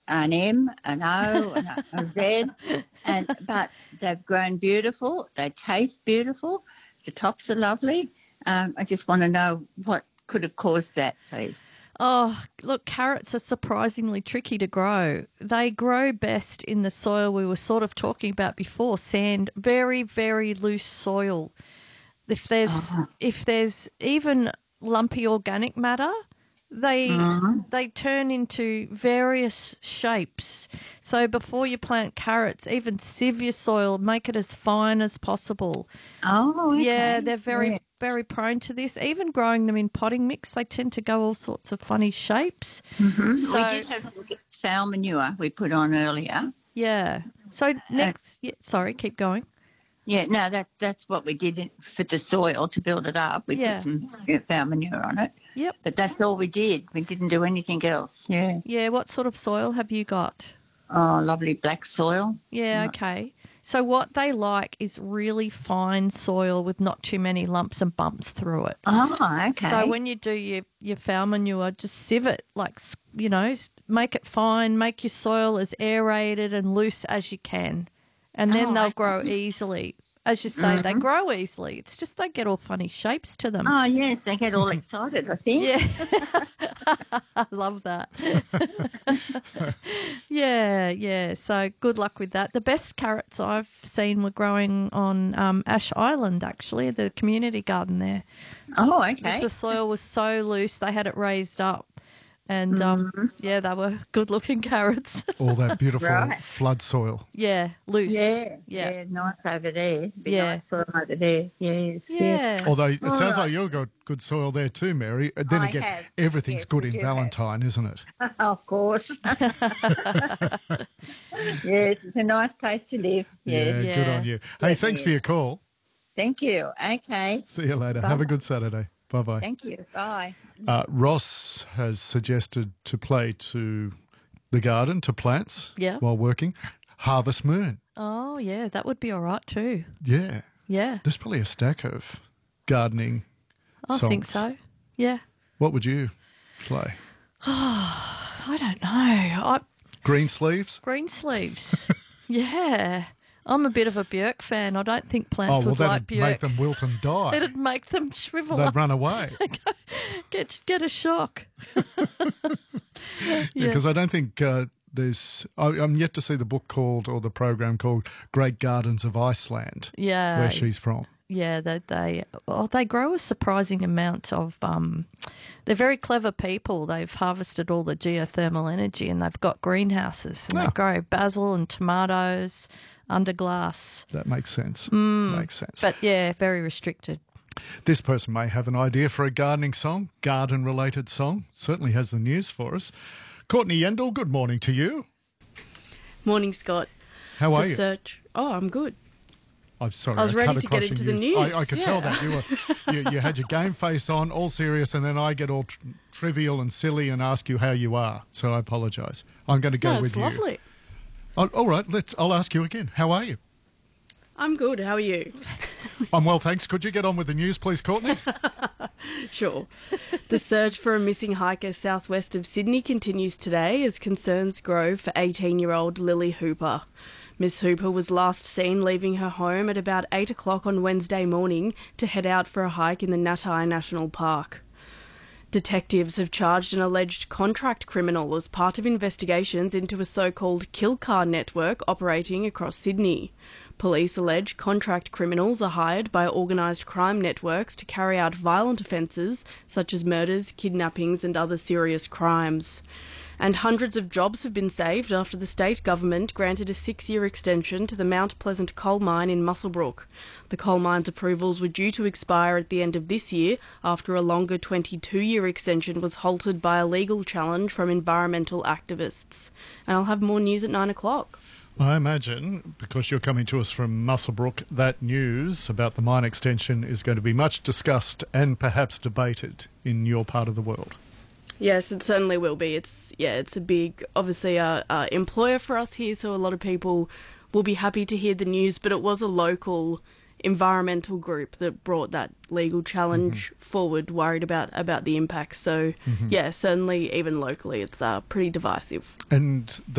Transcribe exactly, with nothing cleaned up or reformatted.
an M, an O, and a, a Z, and but they've grown beautiful. They taste beautiful. The tops are lovely. Um, I just want to know what could have caused that, please. Oh, look, carrots are surprisingly tricky to grow. They grow best in the soil we were sort of talking about before, sand, very, very loose soil. If there's uh-huh. if there's even lumpy organic matter, they uh-huh. they turn into various shapes. So before you plant carrots, even sieve your soil, make it as fine as possible. Oh, okay. Yeah, they're very, yeah. very prone to this. Even growing them in potting mix, they tend to go all sorts of funny shapes. Mm-hmm. So, we did have a look at fowl manure we put on earlier. Yeah. So next, uh, yeah, sorry, keep going. Yeah, no, that that's what we did for the soil to build it up. We yeah. put some fowl manure on it. Yep. But that's all we did. We didn't do anything else. Yeah. Yeah. What sort of soil have you got? Oh, lovely black soil. Yeah. Okay. So what they like is really fine soil with not too many lumps and bumps through it. Oh, okay. So when you do your, your fowl manure, just sieve it, like, you know, make it fine, make your soil as aerated and loose as you can. And then oh, they'll okay. grow easily. As you say, mm-hmm. they grow easily. It's just they get all funny shapes to them. Oh, yes, they get all excited, I think. Yeah. I love that. yeah, yeah. So good luck with that. The best carrots I've seen were growing on um, Ash Island, actually, the community garden there. Oh, okay. Because the soil was so loose, they had it raised up. And, um, mm-hmm. yeah, they were good-looking carrots. All that beautiful right. flood soil. Yeah, loose. Yeah, yeah, yeah, nice over there. Be yeah. nice soil over there, yes. Yeah. yeah. Although it All sounds right. like you've got good soil there too, Mary. Then I again, have. everything's Yes, good we in do Valentine, isn't it? Of course. Yes, it's a nice place to live. Yes. Yeah, Yeah. good on you. Hey, Yes, thanks it for your is. call. Thank you. Okay. See you later. Bye. Have a good Saturday. Bye-bye. Thank you. Bye. Uh, Ross has suggested to play to the garden, to plants, Yeah. while working, Harvest Moon. Oh, yeah, that would be all right too. Yeah. Yeah, There's probably a stack of gardening I songs. think so. Yeah. What would you play? I don't know. I, Green Sleeves? green sleeves. Yeah. I'm a bit of a Björk fan. I don't think plants Oh, well, would like that'd Björk. make them wilt and die. It'd make them shrivel They'd up. run away. Get get a shock. Because I don't think uh, there's... I, I'm yet to see the book called, or the program called, Great Gardens of Iceland, Yeah. where she's from. Yeah, they they oh, they grow a surprising amount of. Um, they're very clever people. They've harvested all the geothermal energy, and they've got greenhouses, and Ah. they grow basil and tomatoes under glass. That makes sense. Makes sense. But yeah, very restricted. This person may have an idea for a gardening song, garden-related song. Certainly has the news for us. Courtney Yendall, good morning to you. Morning, Scott. How are the you? search. Oh, I'm good. I'm sorry. I was ready cut to get across into your the news. I, I could Yeah. tell that you were. You, you had your game face on, all serious, and then I get all tr- trivial and silly and ask you how you are. So I apologise. I'm going to go No, with it's you. lovely. Oh, all right. Let's. I'll ask you again. How are you? I'm good. How are you? I'm well, thanks. Could you get on with the news, please, Courtney? Sure. The search for a missing hiker southwest of Sydney continues today as concerns grow for eighteen-year-old Lily Hooper. Miss Hooper was last seen leaving her home at about eight o'clock on Wednesday morning to head out for a hike in the Natai National Park. Detectives have charged an alleged contract criminal as part of investigations into a so-called kill car network operating across Sydney. Police allege contract criminals are hired by organised crime networks to carry out violent offences such as murders, kidnappings and other serious crimes. And hundreds of jobs have been saved after the state government granted a six-year extension to the Mount Pleasant coal mine in Muswellbrook. The coal mine's approvals were due to expire at the end of this year after a longer twenty-two-year extension was halted by a legal challenge from environmental activists. And I'll have more news at nine o'clock. I imagine, because you're coming to us from Muswellbrook, that news about the mine extension is going to be much discussed and perhaps debated in your part of the world. Yes, it certainly will be. It's yeah, it's a big, obviously, uh, uh, employer for us here, so a lot of people will be happy to hear the news. But it was a local environmental group that brought that legal challenge mm-hmm. forward, worried about about the impacts. So mm-hmm. yeah, certainly, even locally, it's uh, pretty divisive. And